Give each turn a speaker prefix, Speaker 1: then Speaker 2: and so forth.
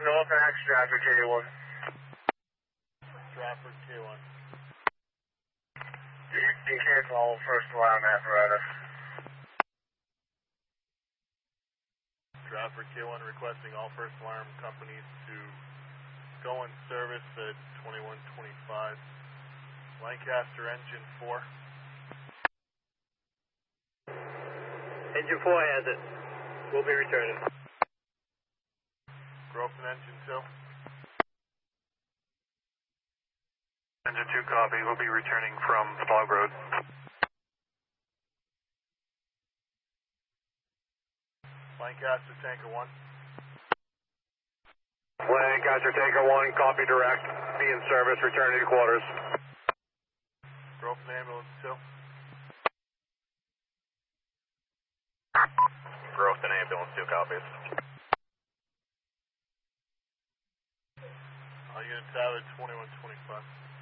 Speaker 1: North Max, Stratford K1.
Speaker 2: Stratford K1.
Speaker 1: Be careful, all first alarm apparatus.
Speaker 2: Stratford K1 requesting all first alarm companies to go in service at 2125. Lancaster engine 4.
Speaker 3: Engine 4 has it. We'll be returning.
Speaker 2: Grofen engine 2.
Speaker 4: Engine 2 copy. We'll be returning from Fog Road.
Speaker 2: Lancaster Tanker 1.
Speaker 4: Lancaster Tanker 1, copy direct. Be in service, returning to quarters.
Speaker 2: Grofen ambulance 2.
Speaker 4: Grofen ambulance 2 copies.
Speaker 2: Unit Tyler 2125.